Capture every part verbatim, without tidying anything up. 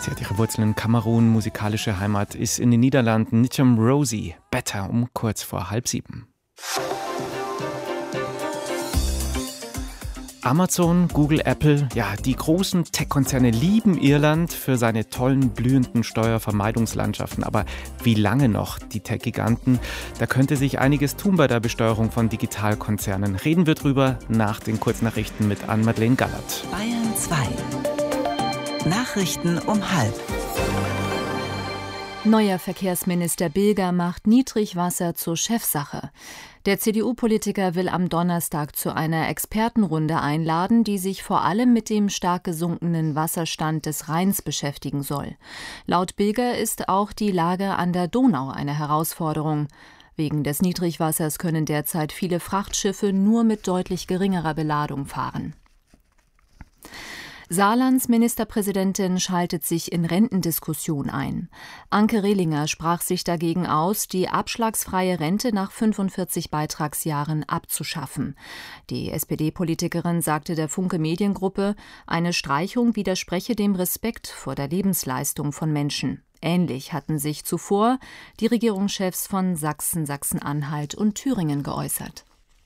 Sie hat ihre Wurzeln in Kamerun, musikalische Heimat ist in den Niederlanden. Nitcham Rosie, Better um kurz vor halb sieben. Amazon, Google, Apple, ja, die großen Tech-Konzerne lieben Irland für seine tollen, blühenden Steuervermeidungslandschaften. Aber wie lange noch, die Tech-Giganten? Da könnte sich einiges tun bei der Besteuerung von Digitalkonzernen. Reden wir drüber nach den Kurznachrichten mit Ann-Madeleine Gallert. Bayern zwei. Nachrichten um halb. Neuer Verkehrsminister Bilger macht Niedrigwasser zur Chefsache. Der C D U-Politiker will am Donnerstag zu einer Expertenrunde einladen, die sich vor allem mit dem stark gesunkenen Wasserstand des Rheins beschäftigen soll. Laut Bilger ist auch die Lage an der Donau eine Herausforderung. Wegen des Niedrigwassers können derzeit viele Frachtschiffe nur mit deutlich geringerer Beladung fahren. Saarlands Ministerpräsidentin schaltet sich in Rentendiskussion ein. Anke Rehlinger sprach sich dagegen aus, die abschlagsfreie Rente nach fünfundvierzig Beitragsjahren abzuschaffen. Die S P D-Politikerin sagte der Funke Mediengruppe, eine Streichung widerspreche dem Respekt vor der Lebensleistung von Menschen. Ähnlich hatten sich zuvor die Regierungschefs von Sachsen, Sachsen-Anhalt und Thüringen geäußert.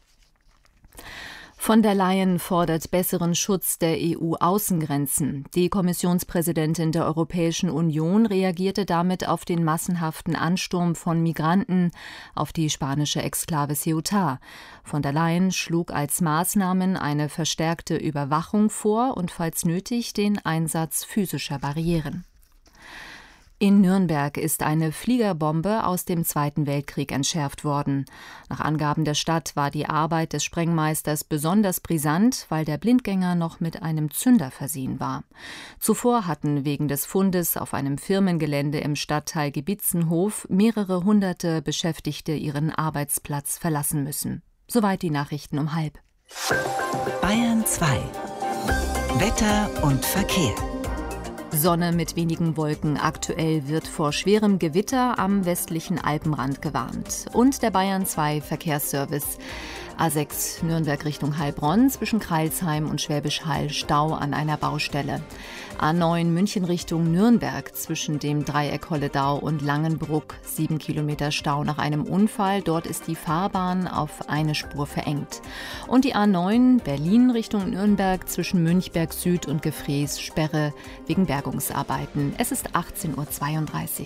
Von der Leyen fordert besseren Schutz der E U-Außengrenzen. Die Kommissionspräsidentin der Europäischen Union reagierte damit auf den massenhaften Ansturm von Migranten auf die spanische Exklave Ceuta. Von der Leyen schlug als Maßnahmen eine verstärkte Überwachung vor und falls nötig den Einsatz physischer Barrieren. In Nürnberg ist eine Fliegerbombe aus dem Zweiten Weltkrieg entschärft worden. Nach Angaben der Stadt war die Arbeit des Sprengmeisters besonders brisant, weil der Blindgänger noch mit einem Zünder versehen war. Zuvor hatten wegen des Fundes auf einem Firmengelände im Stadtteil Gebitzenhof mehrere hunderte Beschäftigte ihren Arbeitsplatz verlassen müssen. Soweit die Nachrichten um halb. Bayern zwei. Wetter und Verkehr. Sonne mit wenigen Wolken. Aktuell wird vor schwerem Gewitter am westlichen Alpenrand gewarnt. Und der Bayern zwei Verkehrsservice. A sechs Nürnberg Richtung Heilbronn zwischen Crailsheim und Schwäbisch Hall Stau an einer Baustelle. A neun München Richtung Nürnberg zwischen dem Dreieck Holledau und Langenbruck sieben Kilometer Stau nach einem Unfall. Dort ist die Fahrbahn auf eine Spur verengt. Und die A neun Berlin Richtung Nürnberg zwischen Münchberg Süd und Gefrees Sperre wegen Bergungsarbeiten. Es ist achtzehn Uhr zweiunddreißig.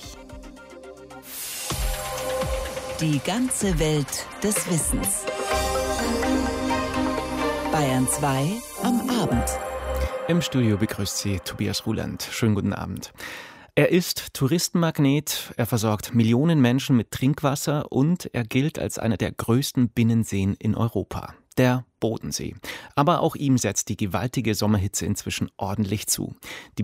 Die ganze Welt des Wissens. Bayern zwei am Abend. Im Studio begrüßt Sie Tobias Ruland. Schönen guten Abend. Er ist Touristenmagnet, er versorgt Millionen Menschen mit Trinkwasser und er gilt als einer der größten Binnenseen in Europa, der Bodensee. Aber auch ihm setzt die gewaltige Sommerhitze inzwischen ordentlich zu. Die